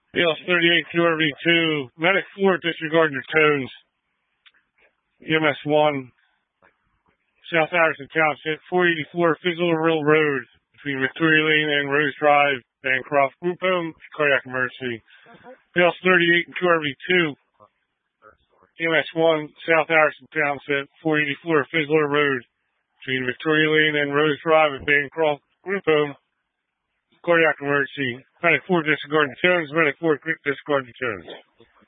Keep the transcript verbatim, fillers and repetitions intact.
B L S thirty-eight Q R V two, Medic four, disregard your tones. E M S one, South Addison Township, four eighty-four Fizzle Road, between Victoria Lane and Rose Drive, Bancroft Group Home, cardiac emergency. B L S thirty-eight and Q R V two, E M S one, South Addison Township, four eighty-four Fizzler Road, between Victoria Lane and Rose Drive at Bancroft Group Home, cardiac emergency. Medic four, disregard the tones. Medic four, quick disregard the tones.